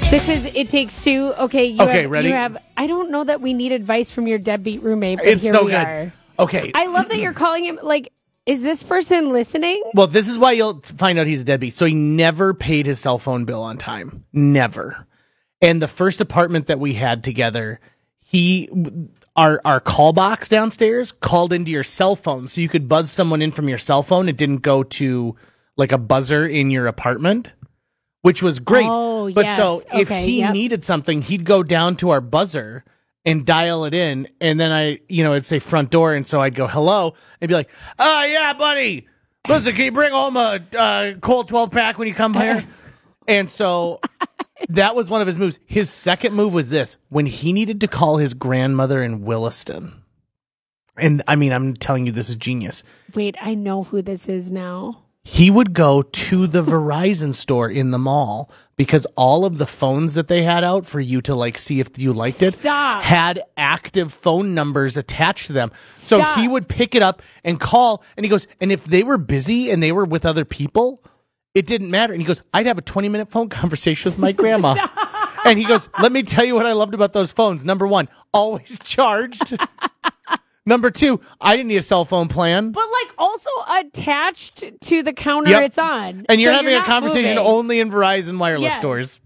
This is It Takes Two. Okay, ready? I don't know that we need advice from your deadbeat roommate, but It's here so we good. are. Okay. I love that you're calling him, like, is this person listening? Well, this is why you'll find out he's a deadbeat. So he never paid his cell phone bill on time. Never. And the first apartment that we had together, our call box downstairs called into your cell phone. So you could buzz someone in from your cell phone. It didn't go to like a buzzer in your apartment, which was great. Oh, but yes. so if Okay, he yep. needed something, he'd go down to our buzzer and dial it in. And then it'd say front door. And so I'd go, hello. And be like, oh, yeah, buddy. Listen, can you bring home a cold 12 pack when you come here? And so that was one of his moves. His second move was this. When he needed to call his grandmother in Williston. And I mean, I'm telling you, this is genius. Wait, I know who this is now. He would go to the Verizon store in the mall because all of the phones that they had out for you to like see if you liked it had active phone numbers attached to them. So he would pick it up and call, and he goes, and if they were busy and they were with other people, it didn't matter. And he goes, I'd have a 20-minute phone conversation with my grandma. And he goes, let me tell you what I loved about those phones. Number one, always charged. Number two, I didn't need a cell phone plan. But like also attached to the counter it's on. And you're so having a conversation moving. only in Verizon wireless stores.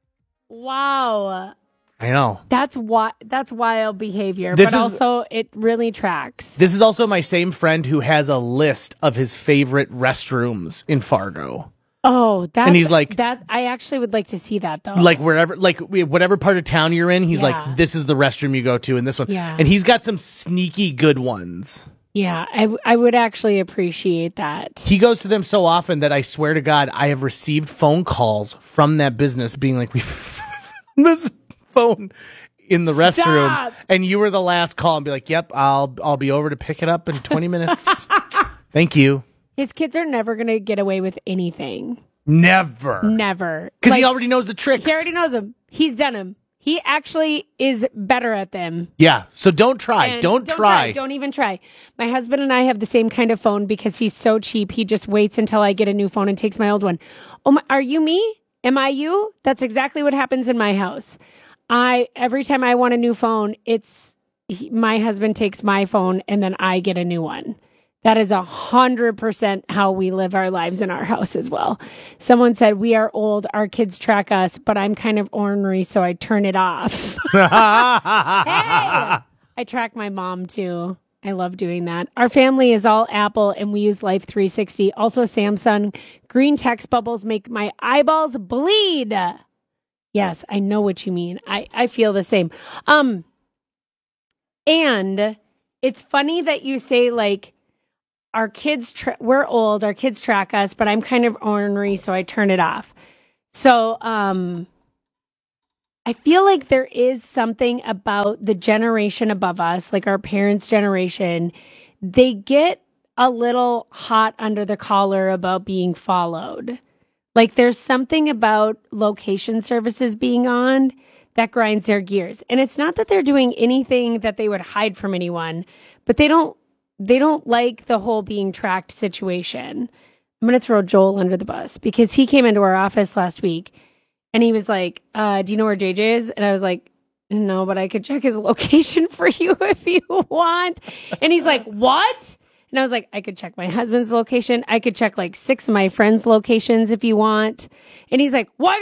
Wow. I know. That's wild behavior, but also it really tracks. This is also my same friend who has a list of his favorite restrooms in Fargo. Oh, and he's like, that. I actually would like to see that though. Like whatever part of town you're in, he's like, this is the restroom you go to in this one. Yeah. And he's got some sneaky good ones. Yeah, I would actually appreciate that. He goes to them so often that I swear to God, I have received phone calls from that business being like, we found this phone in the restroom, and you were the last call, and be like, yep, I'll be over to pick it up in 20 minutes. Thank you. His kids are never going to get away with anything. Never. Because he already knows the tricks. He already knows them. He's done them. He actually is better at them. Yeah, so don't try. Don't try. Don't even try. My husband and I have the same kind of phone because he's so cheap. He just waits until I get a new phone and takes my old one. Oh, are you me? Am I you? That's exactly what happens in my house. Every time I want a new phone, my husband takes my phone and then I get a new one. That is 100% how we live our lives in our house as well. Someone said, we are old, our kids track us, but I'm kind of ornery, so I turn it off. Hey! I track my mom too. I love doing that. Our family is all Apple and we use Life 360. Also Samsung. Green text bubbles make my eyeballs bleed. Yes, I know what you mean. I feel the same. And it's funny that you say like, our kids, we're old, our kids track us, but I'm kind of ornery, so I turn it off. So I feel like there is something about the generation above us, like our parents' generation, they get a little hot under the collar about being followed. Like there's something about location services being on that grinds their gears. And it's not that they're doing anything that they would hide from anyone, but they don't like the whole being tracked situation. I'm going to throw Joel under the bus because he came into our office last week and he was like, do you know where JJ is? And I was like, no, but I could check his location for you if you want. And he's like, what? And I was like, I could check my husband's location. I could check like 6 of my friends' locations if you want. And he's like, why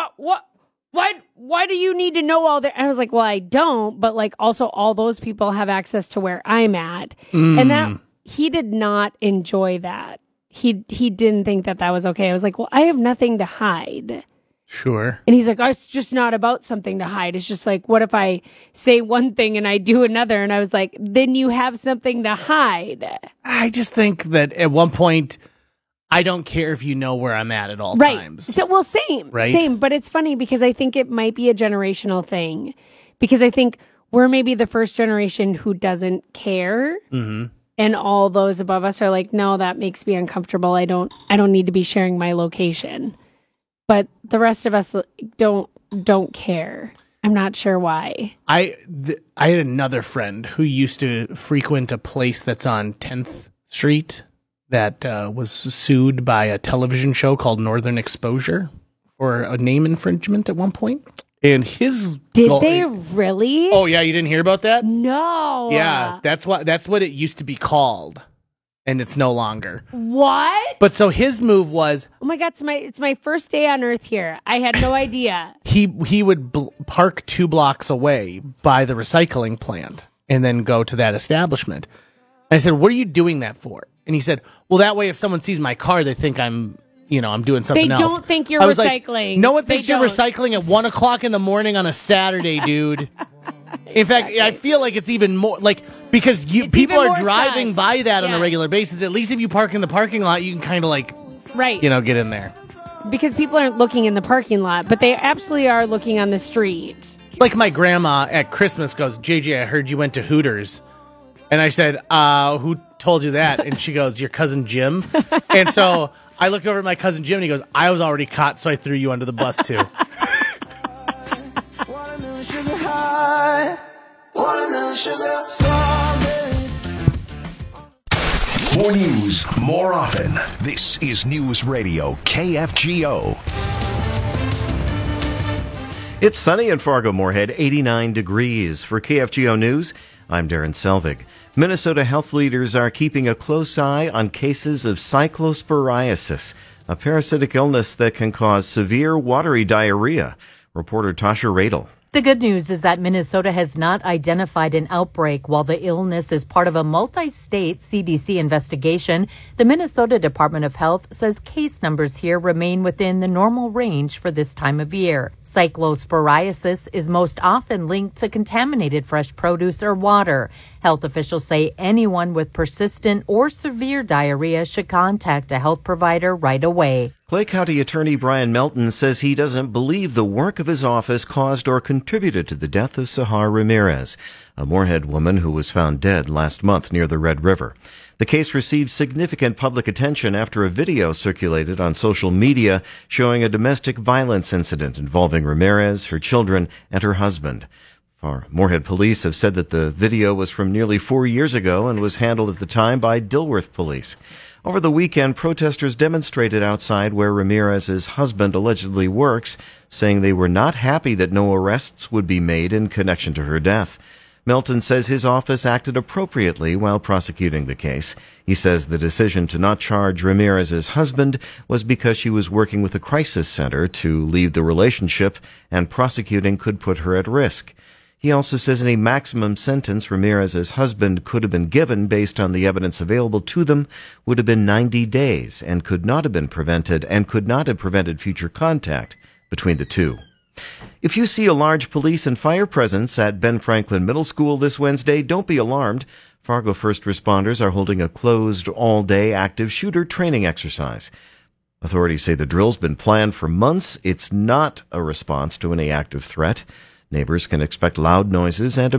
do you need to know all that? And I was like, well, I don't, but like also all those people have access to where I'm at. And that he did not enjoy that. He didn't think that was okay. I was like, well, I have nothing to hide. Sure. And he's like, oh, it's just not about something to hide. It's just like, what if I say one thing and I do another? And I was like, then you have something to hide. I just think that at one point, I don't care if you know where I'm at all times. So, well, same. But it's funny because I think it might be a generational thing. Because I think we're maybe the first generation who doesn't care. Mm-hmm. And all those above us are like, no, that makes me uncomfortable. I don't need to be sharing my location. But the rest of us don't care. I'm not sure why. I had another friend who used to frequent a place that's on 10th Street that was sued by a television show called Northern Exposure for a name infringement at one point. And his Did they really? Oh yeah, you didn't hear about that? No. Yeah, that's what it used to be called, and it's no longer. What? But so his move was, oh my God, it's my first day on Earth here. I had no idea. He would park 2 blocks away by the recycling plant and then go to that establishment. And I said, "What are you doing that for?" And he said, "Well, that way if someone sees my car, they think I'm doing something else." They don't think you're recycling. Like, no one thinks you're recycling at 1 o'clock in the morning on a Saturday, dude. In fact, I feel like it's even more because people are driving by that on a regular basis. At least if you park in the parking lot, you can kind of get in there. Because people aren't looking in the parking lot, but they absolutely are looking on the street. Like my grandma at Christmas goes, "JJ, I heard you went to Hooters." And I said, "Who told you that?" And she goes, "Your cousin Jim." And so I looked over at my cousin Jim, and he goes, "I was already caught, so I threw you under the bus, too." More news, more often. This is News Radio KFGO. It's sunny in Fargo-Moorhead, 89 degrees. For KFGO News, I'm Darren Selvig. Minnesota health leaders are keeping a close eye on cases of cyclosporiasis, a parasitic illness that can cause severe watery diarrhea. Reporter Tasha Radel. The good news is that Minnesota has not identified an outbreak. While the illness is part of a multi-state CDC investigation, the Minnesota Department of Health says case numbers here remain within the normal range for this time of year. Cyclosporiasis is most often linked to contaminated fresh produce or water. Health officials say anyone with persistent or severe diarrhea should contact a health provider right away. Clay County Attorney Brian Melton says he doesn't believe the work of his office caused or contributed to the death of Sahar Ramirez, a Moorhead woman who was found dead last month near the Red River. The case received significant public attention after a video circulated on social media showing a domestic violence incident involving Ramirez, her children, and her husband. Moorhead police have said that the video was from nearly 4 years ago and was handled at the time by Dilworth police. Over the weekend, protesters demonstrated outside where Ramirez's husband allegedly works, saying they were not happy that no arrests would be made in connection to her death. Melton says his office acted appropriately while prosecuting the case. He says the decision to not charge Ramirez's husband was because she was working with a crisis center to leave the relationship, and prosecuting could put her at risk. He also says any maximum sentence Ramirez's husband could have been given based on the evidence available to them would have been 90 days and could not have been prevented and could not have prevented future contact between the two. If you see a large police and fire presence at Ben Franklin Middle School this Wednesday, don't be alarmed. Fargo first responders are holding a closed all-day active shooter training exercise. Authorities say the drill's been planned for months. It's not a response to any active threat. Neighbors can expect loud noises and